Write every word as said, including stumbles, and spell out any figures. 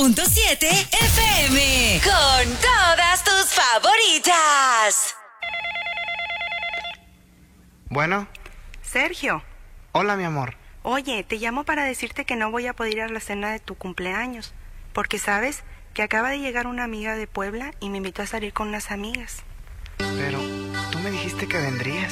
punto siete F M. Con todas tus favoritas. Bueno. Sergio. Hola, mi amor. Oye, te llamo para decirte que no voy a poder ir a la cena de tu cumpleaños. Porque, ¿sabes? Que acaba de llegar una amiga de Puebla y me invitó a salir con unas amigas. Pero tú me dijiste que vendrías.